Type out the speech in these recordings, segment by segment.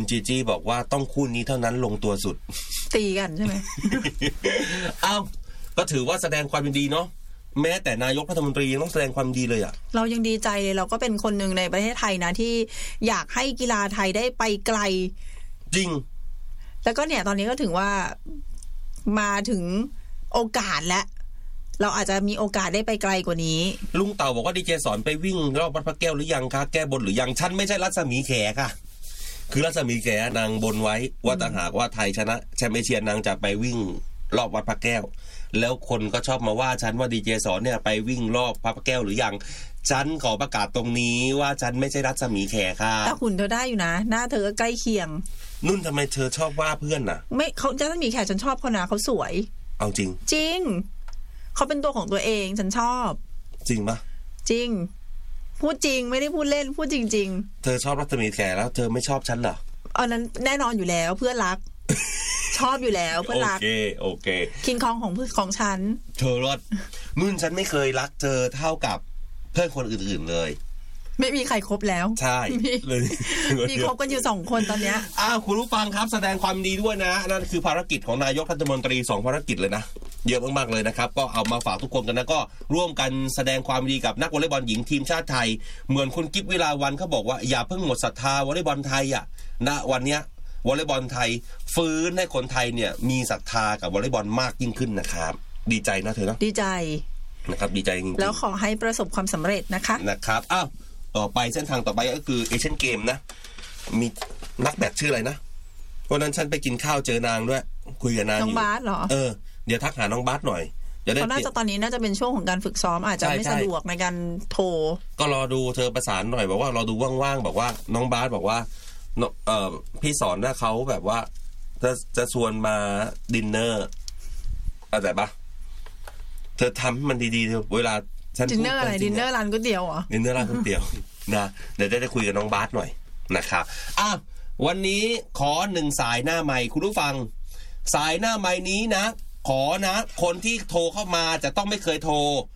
จีจี้บอกว่าต้องคู่นี้เท่านั้นลงตัวสุดตีกันใช่ไหมอ้าวก็ถือว่าแสดงความยินดีเนาะแม้แต่นายกรัฐมนตรียังต้องแสดงความดีเลยอ่ะเรายังดีใจเลยเราก็เป็นคนหนึ่งในประเทศไทยนะที่อยากให้กีฬาไทยได้ไปไกลจริงแล้วก็เนี่ยตอนนี้ก็ถึงว่ามาถึงโอกาสแล้วเราอาจจะมีโอกาสได้ไปไกลกว่านี้ลุงเต่าบอกว่าดีเจสอนไปวิ่งรอบวัดพระแก้วหรือยังคะแก้บนหรือยังฉันไม่ใช่รัศมีแขค่ะคือรัศมีแขนางบนไว้ว่าถ้าหากว่าไทยชนะแชมป์เอเชียนางจะไปวิ่งรอบวัดพระแก้วแล้วคนก็ชอบมาว่าฉันว่าดีเจสอนเนี่ยไปวิ่งรอบพระแก้วหรือยังฉันขอประกาศตรงนี้ว่าฉันไม่ใช่รัศมีแขค่ะแต่หุ่นเธอได้อยู่นะหน้าเธอก็ใกล้เคียงนุ่นทำไมเธอชอบว่าเพื่อนน่ะไม่เขารัศมีแขฉันชอบเขานะเขาสวยเอาจริงจริงเขาเป็นตัวของตัวเองฉันชอบจริงปะจริงพูดจริงไม่ได้พูดเล่นพูดจริงๆเธอชอบรัศมีแขแล้วเธอไม่ชอบฉันเหรออันนั้นแน่นอนอยู่แล้วเพื่อนรัก ชอบอยู่แล้วเพื่อนรักโอเคคิงคองของฉันเธอรอดนุ่นฉันไม่เคยรักเธอเท่ากับเพื่อนคนอื่นๆเลยไม่มีใครครบแล้วใช่เลยมีครบกันอยู่2คนตอนเนี้ยคุณผู้ฟังครับแสดงความดีด้วยนะนั่นคือภารกิจของนายกรัฐมนตรี2ภารกิจเลยนะเยอะมากๆเลยนะครับก็เอามาฝากทุกคนกันนะก็ร่วมกันแสดงความดีกับนักวอลเลย์บอลหญิงทีมชาติไทยเหมือนคุณกิ๊บวิลาวันเขาบอกว่าอย่าเพิ่งหมดศรัทธาวอลเลย์บอลไทยอ่ะณวันเนี้ยวอลเลย์บอลไทยฟื้นให้คนไทยเนี่ยมีศรัทธากับวอลเลย์บอลมากยิ่งขึ้นนะครับดีใจนะเธอเนาะดีใจนะครับดีใจจริงๆแล้วขอให้ประสบความสำเร็จนะคะนะครับต่อไปเส้นทางต่อไปก็คือเอเชียนเกมนะมีนักแบดชื่ออะไรนะวันนั้นฉันไปกินข้าวเจอนางด้วยคุยกับนางน้องบาสเหรอเดี๋ยวทักหาน้องบาสหน่อยเขาน่าจะตอนนี้น่าจะเป็นช่วงของการฝึกซ้อมอาจจะไม่สะดวกในการโทรก็รอดูเธอประสานหน่อยบอกว่ารอดูว่างๆบอกว่าน้องบาสบอกว่าพี่สอนว่าเขาแบบว่าจะชวนมาดินเนอร์อะไรปะเธอทำให้มันดีๆเวลาดินเนอร์อะไรดินเนอร์ร้านก๋วยเตี๋ยวเหรอดินเนอร์ร้านก๋วยเตี๋ยวนะเดี๋ยวได้คุยกับน้องบาสหน่อยนะครับวันนี้ขอ1สายหน้าไมค์คุณผู้ฟังสายหน้าไมค์นี้นะขอนะคนที่โทรเข้ามาจะต้องไม่เคยโทร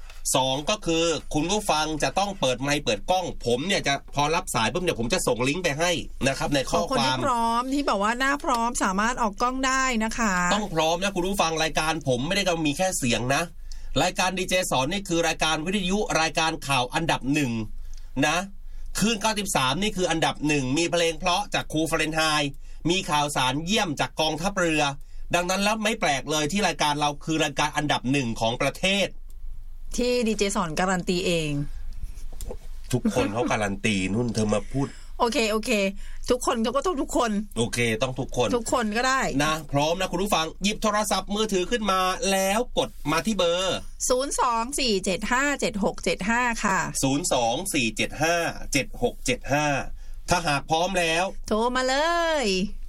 2ก็คือคุณผู้ฟังจะต้องเปิดไมค์เปิดกล้องผมเนี่ยจะพอรับสายปุ๊บเนี่ยผมจะส่งลิงก์ไปให้นะครับในข้อความคนที่พร้อมที่บอกว่าหน้าพร้อมสามารถออกกล้องได้นะคะต้องพร้อมนะคุณผู้ฟังรายการผมไม่ได้ก็มีแค่เสียงนะรายการดีเจสอนนี่คือรายการวิทยุรายการข่าวอันดับ1นะคลื่น93นี่คืออันดับ1มีเพลงเพราะจากครูเฟรนไฮน์มีข่าวสารเยี่ยมจากกองทัพเรือดังนั้นแล้วไม่แปลกเลยที่รายการเราคือรายการอันดับ1ของประเทศที่ดีเจสอนการันตีเองทุกคนเขาการันตีนุ่นเธอมาพูดโอเคทุกคนก็ต้องทุกคนโอเคต้องทุกคนก็ได้นะพร้อมนะคุณผู้ฟังหยิบโทรศัพท์มือถือขึ้นมาแล้วกดมาที่เบอร์ 024757675ค่ะ 024757675ถ้าหากพร้อมแล้วโทรมาเลย